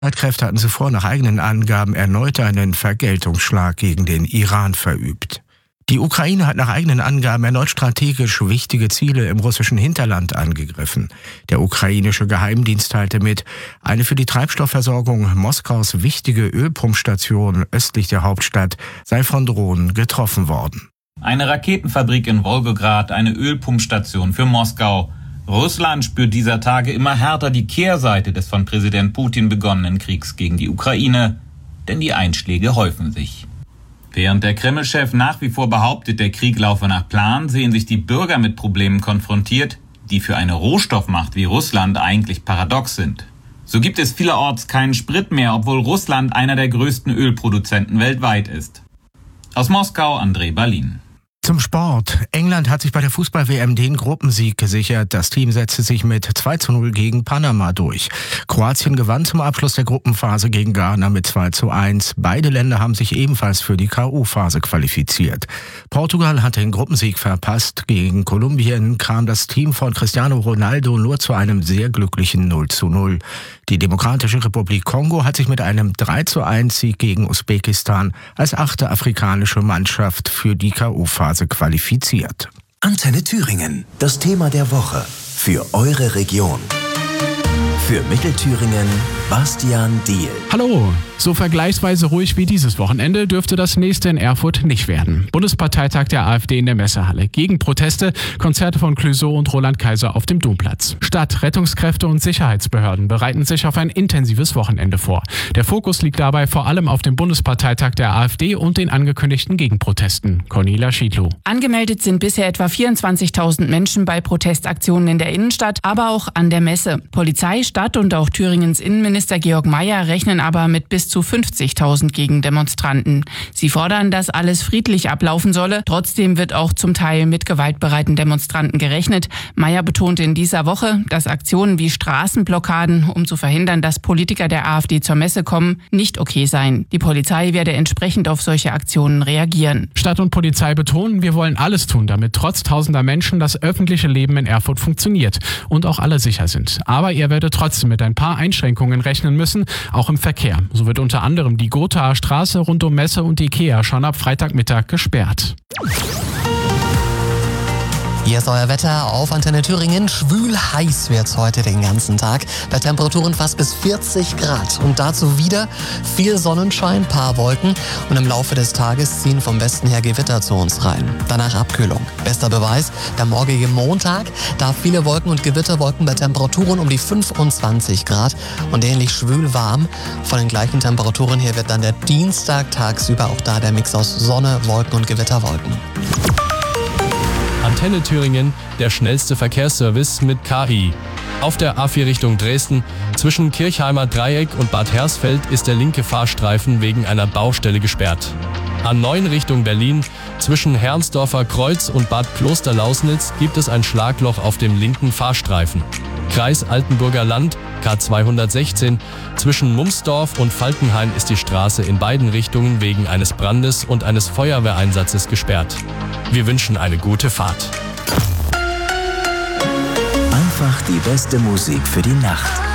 Streitkräfte hatten zuvor nach eigenen Angaben erneut einen Vergeltungsschlag gegen den Iran verübt. Die Ukraine hat nach eigenen Angaben erneut strategisch wichtige Ziele im russischen Hinterland angegriffen. Der ukrainische Geheimdienst teilte mit, eine für die Treibstoffversorgung Moskaus wichtige Ölpumpstation östlich der Hauptstadt sei von Drohnen getroffen worden. Eine Raketenfabrik in Wolgograd, eine Ölpumpstation für Moskau. Russland spürt dieser Tage immer härter die Kehrseite des von Präsident Putin begonnenen Kriegs gegen die Ukraine, denn die Einschläge häufen sich. Während der Kreml-Chef nach wie vor behauptet, der Krieg laufe nach Plan, sehen sich die Bürger mit Problemen konfrontiert, die für eine Rohstoffmacht wie Russland eigentlich paradox sind. So gibt es vielerorts keinen Sprit mehr, obwohl Russland einer der größten Ölproduzenten weltweit ist. Aus Moskau, André Berlin. Zum Sport. England hat sich bei der Fußball-WM den Gruppensieg gesichert. Das Team setzte sich mit 2:0 gegen Panama durch. Kroatien gewann zum Abschluss der Gruppenphase gegen Ghana mit 2:1. Beide Länder haben sich ebenfalls für die K.O.-Phase qualifiziert. Portugal hatte den Gruppensieg verpasst. Gegen Kolumbien kam das Team von Cristiano Ronaldo nur zu einem sehr glücklichen 0:0. Die Demokratische Republik Kongo hat sich mit einem 3:1-Sieg gegen Usbekistan als 8. afrikanische Mannschaft für die K.O.-Phase qualifiziert. Antenne Thüringen, das Thema der Woche für eure Region. Für Mittelthüringen, Bastian Diehl. Hallo, so vergleichsweise ruhig wie dieses Wochenende dürfte das nächste in Erfurt nicht werden. Bundesparteitag der AfD in der Messehalle. Gegen Proteste, Konzerte von Clouseau und Roland Kaiser auf dem Domplatz. Stadt, Rettungskräfte und Sicherheitsbehörden bereiten sich auf ein intensives Wochenende vor. Der Fokus liegt dabei vor allem auf dem Bundesparteitag der AfD und den angekündigten Gegenprotesten. Cornelia Schiedlow. Angemeldet sind bisher etwa 24.000 Menschen bei Protestaktionen in der Innenstadt, aber auch an der Messe. Polizei, Stadt und auch Thüringens Innenminister Georg Mayer rechnen aber mit bis zu 50.000 Gegendemonstranten. Sie fordern, dass alles friedlich ablaufen solle. Trotzdem wird auch zum Teil mit gewaltbereiten Demonstranten gerechnet. Mayer betonte in dieser Woche, dass Aktionen wie Straßenblockaden, um zu verhindern, dass Politiker der AfD zur Messe kommen, nicht okay seien. Die Polizei werde entsprechend auf solche Aktionen reagieren. Stadt und Polizei betonen, wir wollen alles tun, damit trotz tausender Menschen das öffentliche Leben in Erfurt funktioniert und auch alle sicher sind. Aber ihr werdet trotzdem mit ein paar Einschränkungen rechnen müssen, auch im Verkehr. So wird unter anderem die Gothaer Straße rund um Messe und Ikea schon ab Freitagmittag gesperrt. Hier ist euer Wetter auf Antenne Thüringen. Schwül heiß wird's heute den ganzen Tag. Bei Temperaturen fast bis 40 Grad. Und dazu wieder viel Sonnenschein, paar Wolken. Und im Laufe des Tages ziehen vom Westen her Gewitter zu uns rein. Danach Abkühlung. Bester Beweis, der morgige Montag. Da viele Wolken und Gewitterwolken bei Temperaturen um die 25 Grad. Und ähnlich schwül warm. Von den gleichen Temperaturen her wird dann der Dienstag tagsüber auch da der Mix aus Sonne, Wolken und Gewitterwolken. Antenne Thüringen, der schnellste Verkehrsservice mit KI. Auf der A4 Richtung Dresden, zwischen Kirchheimer Dreieck und Bad Hersfeld ist der linke Fahrstreifen wegen einer Baustelle gesperrt. A9 Richtung Berlin, zwischen Herrnsdorfer Kreuz und Bad Klosterlausnitz gibt es ein Schlagloch auf dem linken Fahrstreifen. Kreis Altenburger Land, K216, zwischen Mumsdorf und Falkenhain ist die Straße in beiden Richtungen wegen eines Brandes und eines Feuerwehreinsatzes gesperrt. Wir wünschen eine gute Fahrt. Einfach die beste Musik für die Nacht.